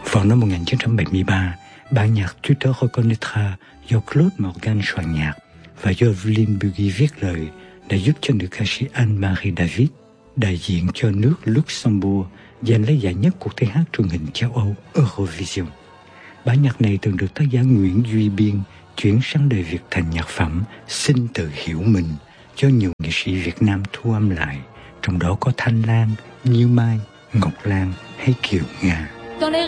Vào năm 1973, bản nhạc Tu te reconnaîtras do Claude Morgan soạn nhạc và do Evelyn Buggy viết lời đã giúp cho nữ ca sĩ Anne-Marie David, đại diện cho nước Luxembourg, giành lấy giải nhất cuộc thi hát truyền hình châu Âu Eurovision. Bản nhạc này từng được tác giả Nguyễn Duy Biên chuyển sang đời Việt thành nhạc phẩm Xin tự hiểu mình cho nhiều nghệ sĩ Việt Nam thu âm lại, trong đó có Thanh Lan, Như Mai, Ngọc Lan hay Kiều Nga.